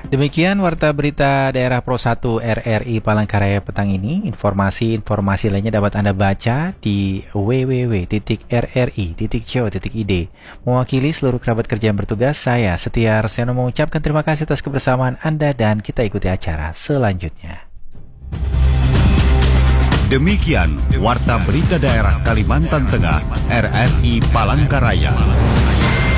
Demikian warta berita daerah Pro 1 RRI Palangkaraya petang ini. Informasi lainnya dapat Anda baca di www.rri.co.id. Mewakili seluruh kerabat kerja yang bertugas, saya Setia Arseno mengucapkan terima kasih atas kebersamaan Anda dan kita ikuti acara selanjutnya. Demikian warta berita daerah Kalimantan Tengah RRI Palangkaraya.